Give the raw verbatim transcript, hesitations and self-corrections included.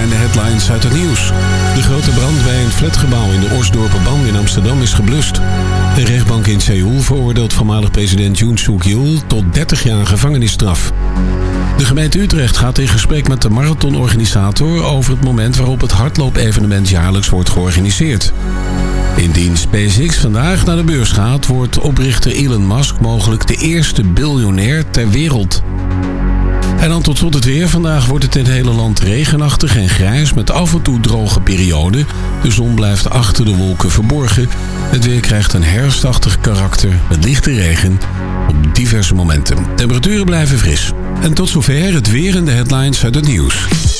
zijn de headlines uit het nieuws. De grote brand bij een flatgebouw in de Osdorperban in Amsterdam is geblust. Een rechtbank in Seoul veroordeelt voormalig president Yoon Suk-yeol tot dertig jaar gevangenisstraf. De gemeente Utrecht gaat in gesprek met de marathonorganisator over het moment waarop het hardloopevenement jaarlijks wordt georganiseerd. Indien SpaceX vandaag naar de beurs gaat, wordt oprichter Elon Musk mogelijk de eerste biljonair ter wereld. En dan tot slot het weer. Vandaag wordt het in het hele land regenachtig en grijs met af en toe droge perioden. De zon blijft achter de wolken verborgen. Het weer krijgt een herfstachtig karakter met lichte regen op diverse momenten. Temperaturen blijven fris. En tot zover het weer en de headlines uit het nieuws.